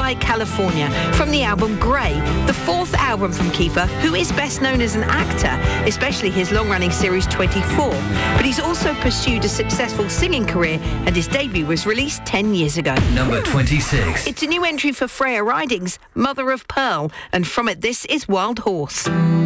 Like California from the album Grey, the fourth album from Kiefer, who is best known as an actor, especially his long-running series 24. But he's also pursued a successful singing career, and his debut was released 10 years ago. Number 26. It's a new entry for Freya Ridings, Mother of Pearl, and from it this is Wild Horse.